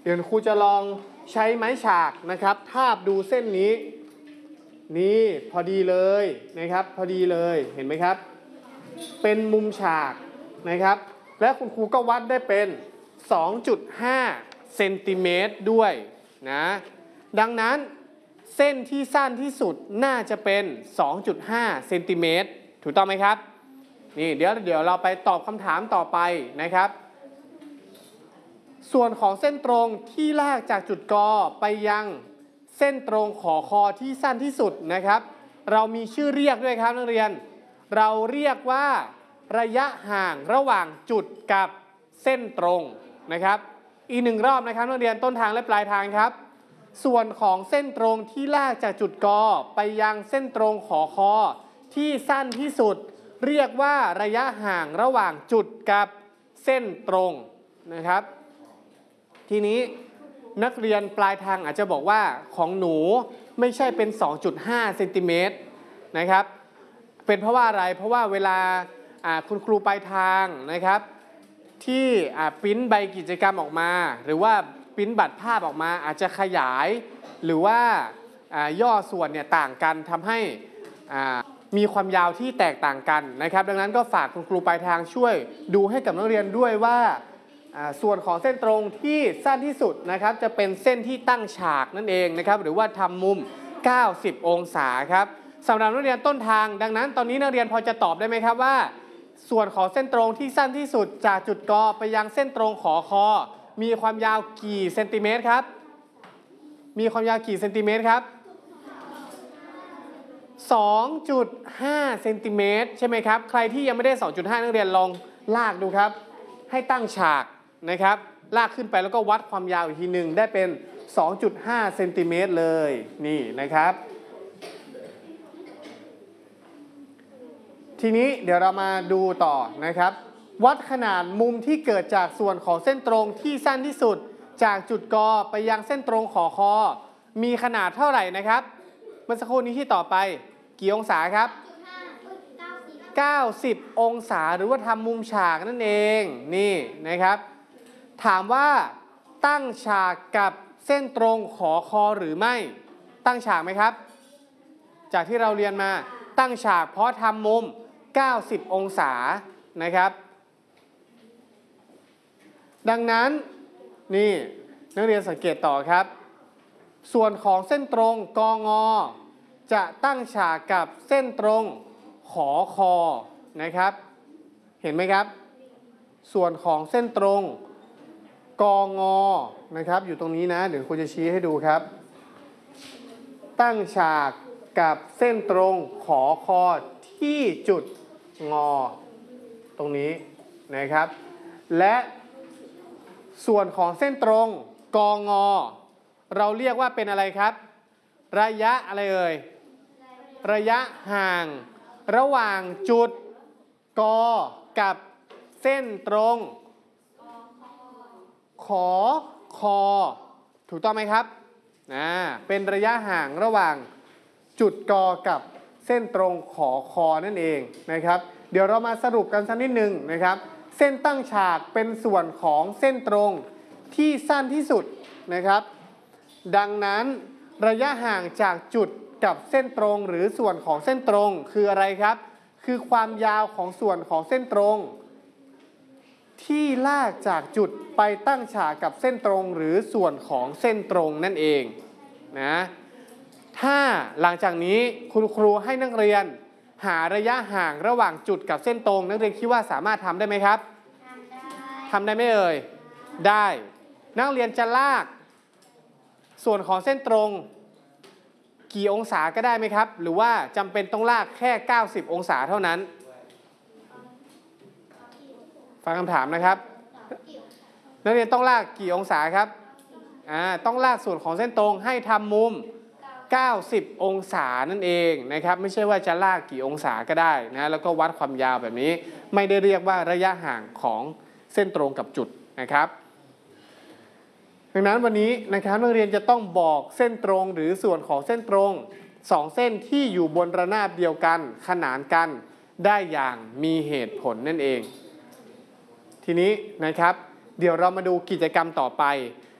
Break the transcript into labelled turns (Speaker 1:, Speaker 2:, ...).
Speaker 1: เดี๋ยวครูจะลองใช้ไม้ฉากนะครับทาบดูเส้นนี้นี่พอดีเลยนะครับพอดีเลยเห็นไหมครับเป็นมุมฉากนะครับและคุณครูก็วัดได้เป็น 2.5 เซนติเมตรด้วยนะดังนั้นเส้นที่สั้นที่สุดน่าจะเป็น 2.5 เซนติเมตรถูกต้องไหมครับนี่เดี๋ยวเราไปตอบคำถามต่อไปนะครับส่วนของเส้นตรงที่ลากจากจุดกไปยังเส้นตรงขอคอที่สั้นที่สุดนะครับเรามีชื่อเรียกด้วยครับนักเรียนเราเรียกว่าระยะห่างระหว่างจุดกับเส้นตรงนะครับอีกหนึ่งรอบนะครับนักเรียนต้นทางและปลายทางครับส่วนของเส้นตรงที่ลากจากจุดกไปยังเส้นตรงขอคอที่สั้นที่สุดเรียกว่าระยะห่างระหว่างจุดกับเส้นตรงนะครับทีนี้นักเรียนปลายทางอาจจะบอกว่าของหนูไม่ใช่เป็น 2.5 เซนติเมตรนะครับเป็นเพราะว่าอะไรเพราะว่าเวลาคุณครูปลายทางนะครับที่ปริ้นใบกิจกรรมออกมาหรือว่าปริ้นบัตรภาพออกมาอาจจะขยายหรือว่าย่อส่วนเนี่ยต่างกันทำให้มีความยาวที่แตกต่างกันนะครับดังนั้นก็ฝากคุณครูปลายทางช่วยดูให้กับนักเรียนด้วยว่าส่วนของเส้นตรงที่สั้นที่สุดนะครับจะเป็นเส้นที่ตั้งฉากนั่นเองนะครับหรือว่าทำมุม90องศาครับสำหรับนักเรียนต้นทางดังนั้นตอนนี้นักเรียนพอจะตอบได้ไหมครับว่าส่วนของเส้นตรงที่สั้นที่สุดจากจุดกไปยังเส้นตรงขอคอมีความยาวกี่เซนติเมตรครับมีความยาวกี่เซนติเมตรครับ 2.5 เซนติเมตรใช่ไหมครับใครที่ยังไม่ได้ 2.5 นักเรียนลองลากดูครับให้ตั้งฉากนะครับลากขึ้นไปแล้วก็วัดความยาวอีกทีหนึ่งได้เป็น 2.5 เซนติเมตรเลยนี่นะครับทีนี้เดี๋ยวเรามาดูต่อนะครับวัดขนาดมุมที่เกิดจากส่วนของเส้นตรงที่สั้นที่สุดจากจุดกไปยังเส้นตรงขอคอมีขนาดเท่าไหร่นะครับเมื่อสักครู่นี้ที่ต่อไปกี่องศาครับ90องศาหรือว่าทำมุมฉากนั่นเองนี่นะครับถามว่าตั้งฉากกับเส้นตรงขอคอหรือไม่ตั้งฉากไหมครับจากที่เราเรียนมาตั้งฉากเพราะทำมุม90องศานะครับดังนั้นนี่นักเรียนสังเกตต่อครับส่วนของเส้นตรงกงจะตั้งฉากกับเส้นตรงขอคอนะครับเห็นไหมครับส่วนของเส้นตรงกงนะครับอยู่ตรงนี้นะเดี๋ยวครูจะชี้ให้ดูครับตั้งฉากกับเส้นตรงขอคอที่จุดงอตรงนี้นะครับและส่วนของเส้นตรงกงเราเรียกว่าเป็นอะไรครับระยะอะไรเอ่ยระยะห่างระหว่างจุดกกับเส้นตรงขอคอถูกต้องไหมครับเป็นระยะห่างระหว่างจุดกกับเส้นตรงขอคอนั่นเองนะครับเดี๋ยวเรามาสรุปกันสักนิดนึงนะครับเส้นตั้งฉากเป็นส่วนของเส้นตรงที่สั้นที่สุดนะครับดังนั้นระยะห่างจากจุดกับเส้นตรงหรือส่วนของเส้นตรงคืออะไรครับคือความยาวของส่วนของเส้นตรงที่ลากจากจุดไปตั้งฉากกับเส้นตรงหรือส่วนของเส้นตรงนั่นเองนะถ้าหลังจากนี้คุณครูให้นักเรียนหาระยะห่างระหว่างจุดกับเส้นตรงนักเรียนคิดว่าสามารถทำได้ไหมครับทำได้ไหมเอ่ยได้นักเรียนจะลากส่วนของเส้นตรงกี่องศาก็ได้ไหมครับหรือว่าจำเป็นต้องลากแค่90องศาเท่านั้นฟังคำถามนะครับนักเรียนต้องลากกี่องศาครับต้องลากส่วนของเส้นตรงให้ทำมุม90องศานั่นเองนะครับไม่ใช่ว่าจะลากกี่องศาก็ได้นะแล้วก็วัดความยาวแบบนี้ไม่ได้เรียกว่าระยะห่างของเส้นตรงกับจุดนะครับดังนั้นวันนี้นะครับนักเรียนจะต้องบอกเส้นตรงหรือส่วนของเส้นตรง2เส้นที่อยู่บนระนาบเดียวกันขนานกันได้อย่างมีเหตุผลนั่นเองทีนี้นะครับเดี๋ยวเรามาดูกิจกรรมต่อไป